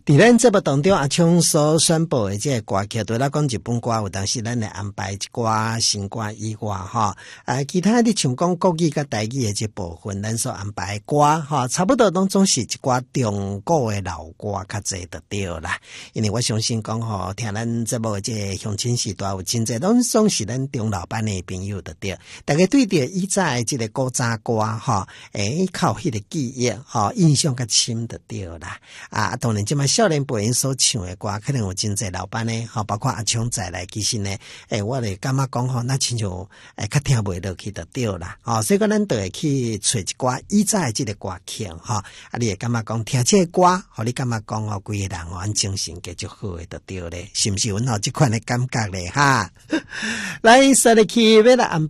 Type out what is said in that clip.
伫咱节目当中阿昌所宣布的这个歌曲，对咱讲日本歌，有当时咱来安排一寡新歌以外其他的像讲国语甲台语的这部分，咱所安排的歌差不多拢总是一寡中古的老歌较济就对啦。因为我相信讲听咱节目的这个乡亲时代有真济拢总是咱中老班的朋友就对，大家对着以前的这个古早歌靠迄个记忆印象较深就对啦。当然即摆少年辈因所唱的歌，可能有真济老班的包括阿昌再来，其实呢我咧感觉讲那亲像较听袂落去就对啦。所以讲咱都会去找一寡以前的这个歌曲你会感觉讲听这个歌你感觉讲规个人精神继续好的就对咧，是不是有这款的感觉咧哈？来，说来去要来安